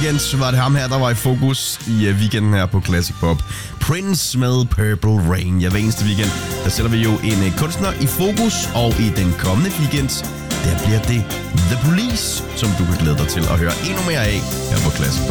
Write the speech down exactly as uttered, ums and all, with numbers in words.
weekend var det ham her, der var i fokus i uh, weekenden her på Classic Pop. Prince med Purple Rain. Ja, hver eneste weekend, der sætter vi jo en uh, kunstner i fokus, og i den kommende weekend, der bliver det The Police, som du kan glæde dig til at høre endnu mere af her på Classic Pop.